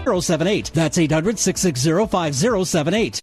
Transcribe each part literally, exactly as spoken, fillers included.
zero seven eight. That's eight hundred, six six zero, five zero seven eight.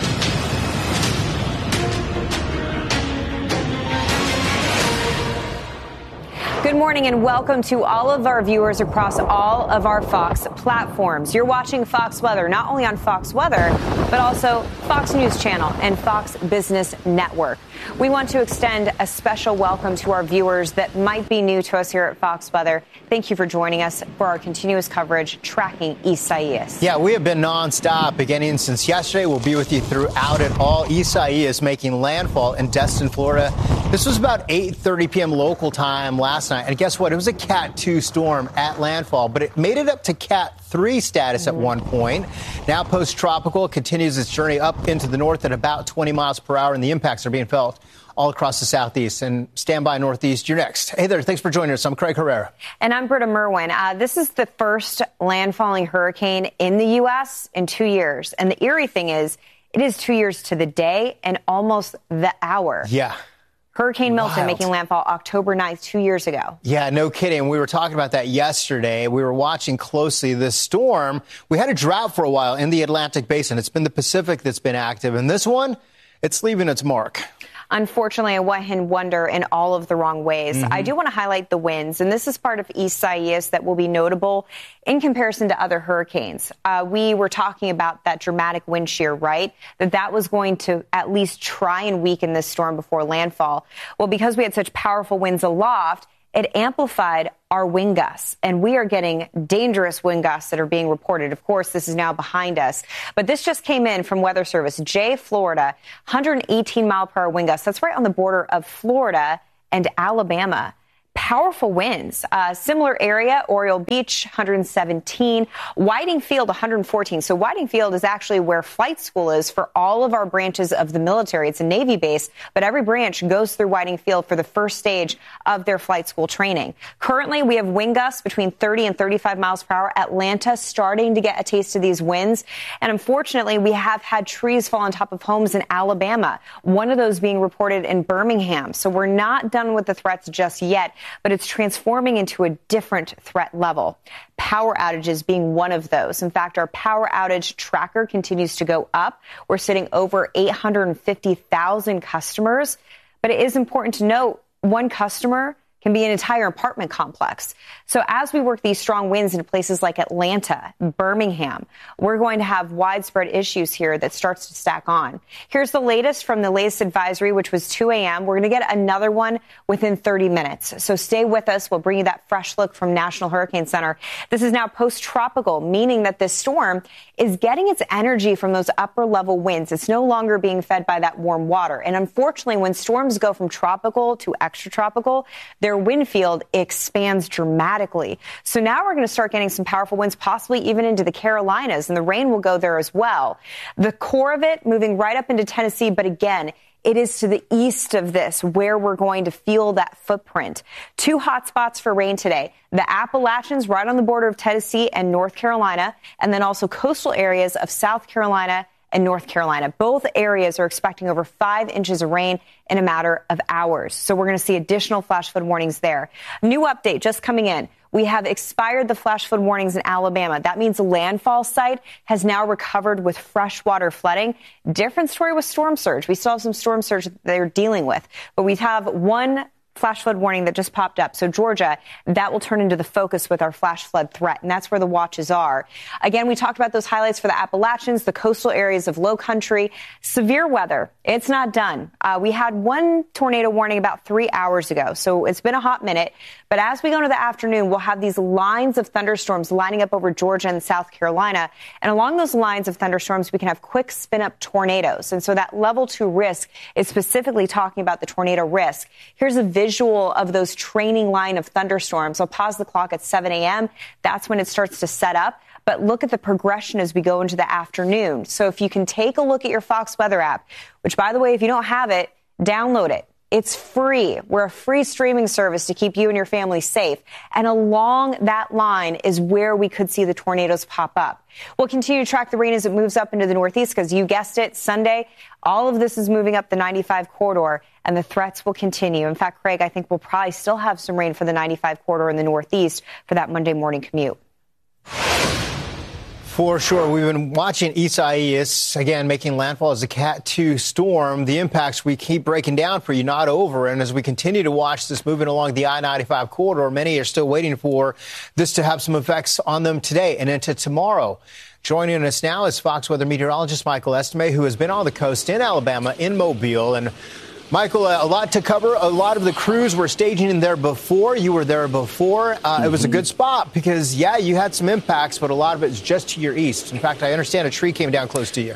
Good morning and welcome to all of our viewers across all of our Fox platforms. You're watching Fox Weather, not only on Fox Weather, but also Fox News Channel and Fox Business Network. We want to extend a special welcome to our viewers that might be new to us here at Fox Weather. Thank you for joining us for our continuous coverage tracking Isaias. Yeah, we have been nonstop beginning since yesterday. We'll be with you throughout it all. Isaias making landfall in Destin, Florida. This was about eight thirty p.m. local time last night. And guess what? It was a Cat two storm at landfall, but it made it up to Cat three status at one point. Now post-tropical, continues its journey up into the north at about twenty miles per hour, and the impacts are being felt all across the southeast. And stand by Northeast, you're next. Hey there, thanks for joining us. I'm Craig Herrera. And I'm Britta Merwin. Uh, this is the first landfalling hurricane in the U S in two years. And the eerie thing is, it is two years to the day and almost the hour. Yeah. Hurricane Milton Wild. making landfall October ninth, two years ago. Yeah, no kidding. We were talking about that yesterday. We were watching closely this storm. We had a drought for a while in the Atlantic Basin. It's been the Pacific that's been active. And this one, it's leaving its mark. Unfortunately, a one-hit wonder in all of the wrong ways. Mm-hmm. I do want to highlight the winds, and this is part of Isaias that will be notable in comparison to other hurricanes. Uh, we were talking about that dramatic wind shear, right? That that was going to at least try and weaken this storm before landfall. Well, because we had such powerful winds aloft, it amplified our wind gusts, and we are getting dangerous wind gusts that are being reported. Of course, this is now behind us, but this just came in from Weather Service. Jay, Florida, one hundred eighteen mile per hour wind gusts. That's right on the border of Florida and Alabama. Powerful winds. Uh, similar area, Oriole Beach, one hundred seventeen. Whiting Field, one hundred fourteen. So Whiting Field is actually where flight school is for all of our branches of the military. It's a Navy base, but every branch goes through Whiting Field for the first stage of their flight school training. Currently, we have wind gusts between thirty and thirty-five miles per hour. Atlanta starting to get a taste of these winds. And unfortunately, we have had trees fall on top of homes in Alabama, one of those being reported in Birmingham. So we're not done with the threats just yet, but it's transforming into a different threat level. Power outages being one of those. In fact, our power outage tracker continues to go up. We're sitting over eight hundred fifty thousand customers. But it is important to note, one customer can be an entire apartment complex. So as we work these strong winds into places like Atlanta, Birmingham, we're going to have widespread issues here that starts to stack on. Here's the latest from the latest advisory, which was two a.m. We're going to get another one within thirty minutes. So stay with us. We'll bring you that fresh look from National Hurricane Center. This is now post-tropical, meaning that this storm is getting its energy from those upper level winds. It's no longer being fed by that warm water. And unfortunately, when storms go from tropical to extratropical, their wind field expands dramatically. So now we're going to start getting some powerful winds, possibly even into the Carolinas, and the rain will go there as well. The core of it moving right up into Tennessee, but again, it is to the east of this where we're going to feel that footprint. Two hot spots for rain today. The Appalachians right on the border of Tennessee and North Carolina, and then also coastal areas of South Carolina and North Carolina. Both areas are expecting over five inches of rain in a matter of hours. So we're going to see additional flash flood warnings there. New update just coming in. We have expired the flash flood warnings in Alabama. That means the landfall site has now recovered with freshwater flooding. Different story with storm surge. We still have some storm surge that they're dealing with, but we have one flash flood warning that just popped up. So Georgia, that will turn into the focus with our flash flood threat, and that's where the watches are. Again, we talked about those highlights for the Appalachians, the coastal areas of low country. Severe weather, it's not done. Uh, we had one tornado warning about three hours ago, so it's been a hot minute. But as we go into the afternoon, we'll have these lines of thunderstorms lining up over Georgia and South Carolina. And along those lines of thunderstorms, we can have quick spin-up tornadoes. And so that level two risk is specifically talking about the tornado risk. Here's a visual of those training line of thunderstorms. I'll pause the clock at seven a.m. That's when it starts to set up. But look at the progression as we go into the afternoon. So if you can take a look at your Fox Weather app, which, by the way, if you don't have it, download it. It's free. We're a free streaming service to keep you and your family safe. And along that line is where we could see the tornadoes pop up. We'll continue to track the rain as it moves up into the Northeast because you guessed it, Sunday, all of this is moving up the ninety-five corridor and the threats will continue. In fact, Craig, I think we'll probably still have some rain for the ninety-five corridor in the Northeast for that Monday morning commute. For sure. We've been watching Isaias, again, making landfall as a Cat two storm. The impacts we keep breaking down for you, not over. And as we continue to watch this moving along the I ninety-five corridor, many are still waiting for this to have some effects on them today and into tomorrow. Joining us now is Fox Weather meteorologist Michael Estime, who has been on the coast in Alabama, in Mobile. And Michael, a lot to cover. A lot of the crews were staging in there before. You were there before. Uh, mm-hmm. It was a good spot because, yeah, you had some impacts, but a lot of it is just to your east. In fact, I understand a tree came down close to you.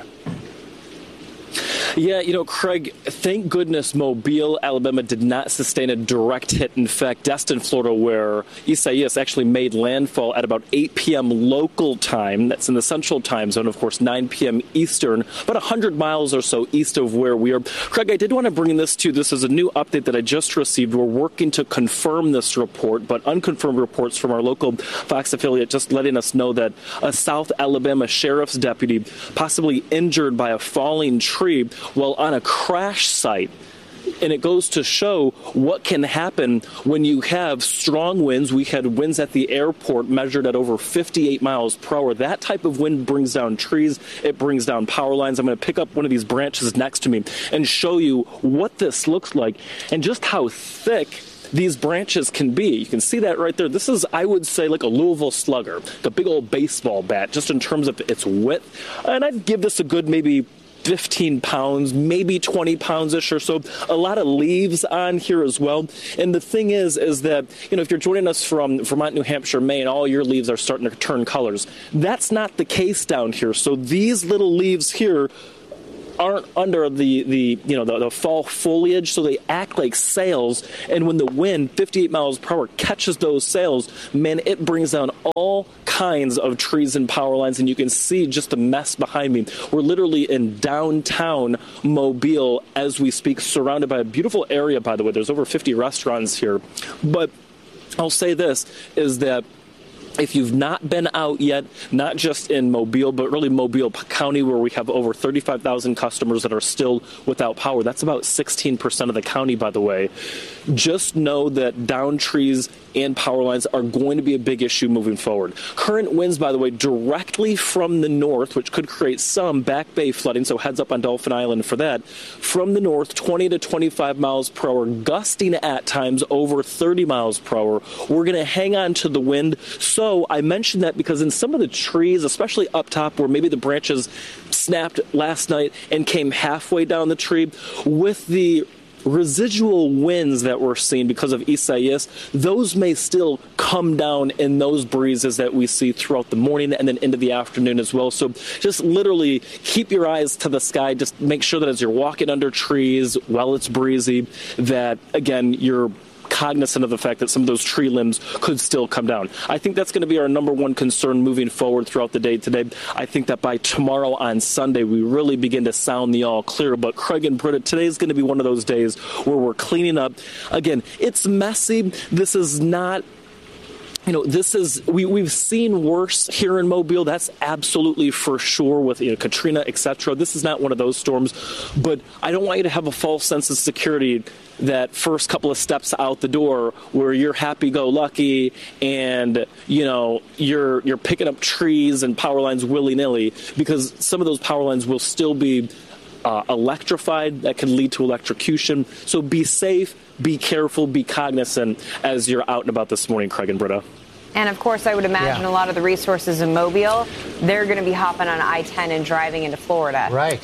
Yeah, you know, Craig, thank goodness Mobile, Alabama did not sustain a direct hit. In fact, Destin, Florida, where Isaias actually made landfall at about eight p.m. local time. That's in the central time zone, of course, nine p.m. Eastern, about one hundred miles or so east of where we are. Craig, I did want to bring this to you. This is a new update that I just received. We're working to confirm this report, but unconfirmed reports from our local Fox affiliate just letting us know that a South Alabama sheriff's deputy possibly injured by a falling tree while on a crash site. And it goes to show what can happen when you have strong winds. We had winds at the airport measured at over fifty-eight miles per hour. That type of wind brings down trees. It brings down power lines. I'm going to pick up one of these branches next to me and show you what this looks like and just how thick these branches can be. You can see that right there. This is, I would say, like a Louisville Slugger, the big old baseball bat, just in terms of its width. And I'd give this a good maybe fifteen pounds, maybe twenty pounds-ish or so. A lot of leaves on here as well. And the thing is, is that, you know, if you're joining us from Vermont, New Hampshire, Maine, all your leaves are starting to turn colors. That's not the case down here. So these little leaves here aren't under the, the you know, the, the fall foliage, so they act like sails. And when the wind, fifty-eight miles per hour, catches those sails, man, it brings down all kinds of trees and power lines. And you can see just the mess behind me. We're literally in downtown Mobile as we speak, surrounded by a beautiful area, by the way. There's over fifty restaurants here. But I'll say this, is that if you've not been out yet, not just in Mobile, but really Mobile County, where we have over thirty-five thousand customers that are still without power. That's about sixteen percent of the county, by the way. Just know that down trees and power lines are going to be a big issue moving forward. Current winds, by the way, directly from the north, which could create some back bay flooding, so heads up on Dolphin Island for that. From the north, twenty to twenty-five miles per hour, gusting at times over thirty miles per hour. We're going to hang on to the wind. So I mentioned that because in some of the trees, especially up top where maybe the branches snapped last night and came halfway down the tree, with the residual winds that we're seeing because of Isaias, those may still come down in those breezes that we see throughout the morning and then into the afternoon as well. So just literally keep your eyes to the sky. Just make sure that as you're walking under trees while it's breezy, that, again, you're cognizant of the fact that some of those tree limbs could still come down. I think that's going to be our number one concern moving forward throughout the day today. I think that by tomorrow on Sunday, we really begin to sound the all clear. But Craig and Britta, today is going to be one of those days where we're cleaning up. Again, it's messy. This is not... You know, this is, we, we've seen worse here in Mobile. That's absolutely for sure with, you know, Katrina, et cetera. This is not one of those storms. But I don't want you to have a false sense of security that first couple of steps out the door where you're happy-go-lucky and, you know, you're you're picking up trees and power lines willy-nilly, because some of those power lines will still be uh, electrified. That can lead to electrocution. So be safe. Be careful, be cognizant as you're out and about this morning, Craig and Britta. And, of course, I would imagine yeah. a lot of the resources in Mobile, they're going to be hopping on I ten and driving into Florida. Right.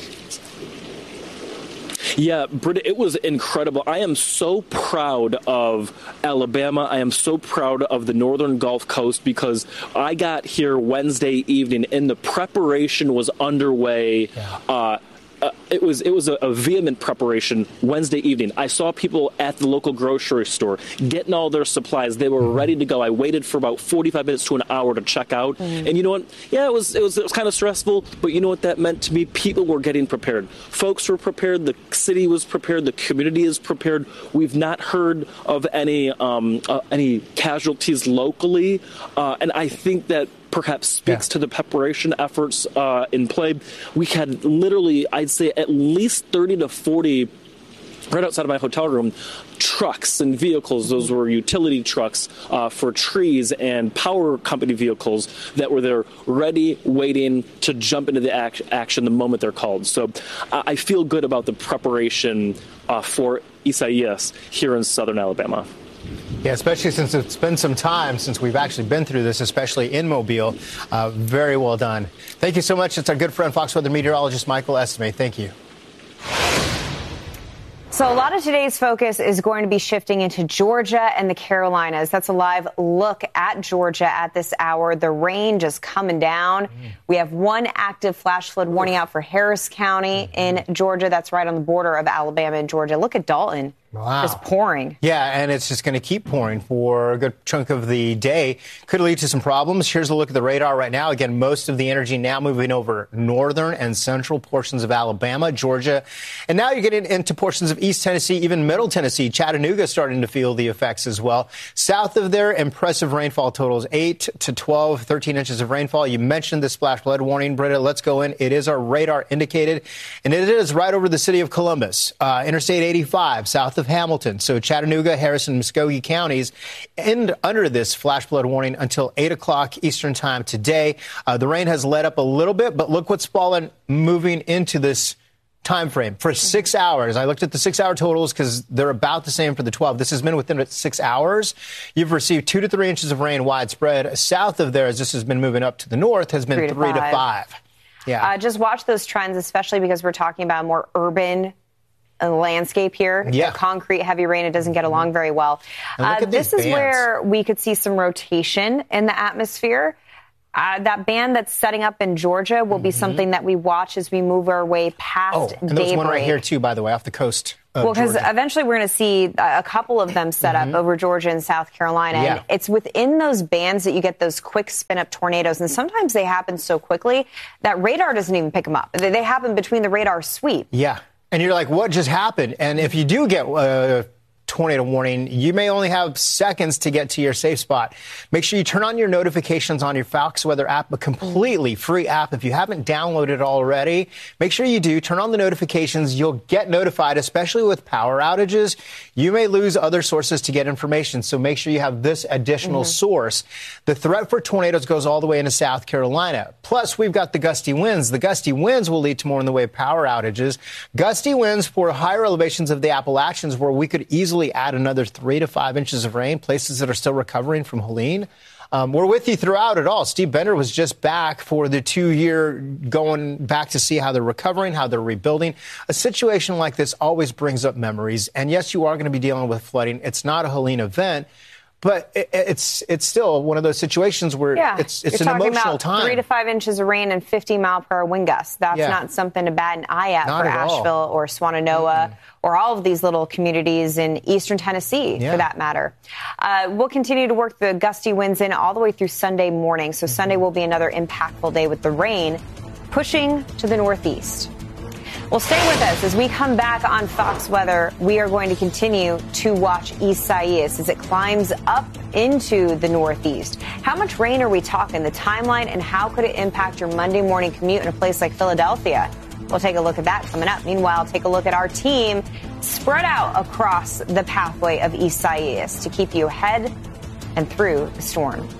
Yeah, Britta, it was incredible. I am so proud of Alabama. I am so proud of the northern Gulf Coast, because I got here Wednesday evening and the preparation was underway. Yeah. Uh, Uh, it was it was a, a vehement preparation Wednesday evening. I saw people at the local grocery store getting all their supplies. They were ready to go. I waited for about forty-five minutes to an hour to check out. Mm. And you know what? Yeah, it was, it was it was kind of stressful, but you know what that meant to me? People were getting prepared. Folks were prepared. The city was prepared. The community is prepared. We've not heard of any um, uh, any casualties locally, uh, and I think that perhaps speaks yeah. to the preparation efforts uh, in play. We had literally, I'd say, at least thirty to forty right outside of my hotel room, trucks and vehicles. Those were utility trucks uh, for trees and power company vehicles that were there ready, waiting to jump into the act- action the moment they're called. So uh, I feel good about the preparation uh, for Isaias here in southern Alabama. Yeah, especially since it's been some time since we've actually been through this, especially in Mobile. Uh, very well done. Thank you so much. It's our good friend, Fox Weather meteorologist Michael Estimate. Thank you. So a lot of today's focus is going to be shifting into Georgia and the Carolinas. That's a live look at Georgia at this hour. The rain just coming down. Mm. We have one active flash flood warning out for Harris County in Georgia. That's right on the border of Alabama and Georgia. Look at Dalton. Wow. Just pouring. Yeah, and it's just going to keep pouring for a good chunk of the day. Could lead to some problems. Here's a look at the radar right now. Again, most of the energy now moving over northern and central portions of Alabama, Georgia. And now you're getting into portions of East Tennessee, even Middle Tennessee. Chattanooga starting to feel the effects as well. South of there, impressive rainfall totals, eight to twelve, thirteen inches of rainfall. You mentioned the splash flood warning, Britta. Let's go in. It is our radar indicated, and it is right over the city of Columbus. Uh, Interstate eighty-five, south of Hamilton. So Chattanooga, Harrison, Muskogee counties end under this flash flood warning until eight o'clock Eastern time today. Uh, the rain has let up a little bit, but look what's fallen moving into this time frame for six hours. I looked at the six-hour totals because they're about the same for the twelve. This has been within six hours. You've received two to three inches of rain widespread. South of there, as this has been moving up to the north, has been three to three five. To five. Yeah. Uh, just watch those trends, especially because we're talking about more urban landscape here. Yeah. Concrete, heavy rain, it doesn't get along very well. Uh, this is bands. Where we could see some rotation in the atmosphere. Uh, that band that's setting up in Georgia will mm-hmm. be something that we watch as we move our way past oh, and daybreak. There's one right here, too, by the way, off the coast of Well, because Georgia. Eventually we're going to see a couple of them set mm-hmm. up over Georgia and South Carolina. Yeah. And it's within those bands that you get those quick spin-up tornadoes. And sometimes they happen so quickly that radar doesn't even pick them up. They happen between the radar sweep. Yeah. And you're like, what just happened? And if you do get a tornado warning, you may only have seconds to get to your safe spot. Make sure you turn on your notifications on your Fox Weather app, a completely free app. If you haven't downloaded it already, make sure you do. Turn on the notifications. You'll get notified, especially with power outages. You may lose other sources to get information, so make sure you have this additional mm-hmm. source. The threat for tornadoes goes all the way into South Carolina. Plus, we've got the gusty winds. The gusty winds will lead to more in the way of power outages. Gusty winds for higher elevations of the Appalachians, where we could easily add another three to five inches of rain, places that are still recovering from Helene. Um, we're with you throughout it all. Steve Bender was just back for the two-year going back to see how they're recovering, how they're rebuilding. A situation like this always brings up memories. And yes, you are going to be dealing with flooding. It's not a Helene event, but it, it's it's still one of those situations where yeah, it's it's an emotional about time. Three to five inches of rain and fifty mile per hour wind gusts. That's yeah. not something to bat an eye at not for at Asheville all. or Swannanoa mm-hmm. or all of these little communities in eastern Tennessee, yeah. for that matter. Uh, we'll continue to work the gusty winds in all the way through Sunday morning. So mm-hmm. Sunday will be another impactful day with the rain pushing to the northeast. Well, stay with us. As we come back on Fox Weather, we are going to continue to watch Isaias as it climbs up into the northeast. How much rain are we talking? The timeline, and how could it impact your Monday morning commute in a place like Philadelphia? We'll take a look at that coming up. Meanwhile, take a look at our team spread out across the pathway of Isaias to keep you ahead and through the storm.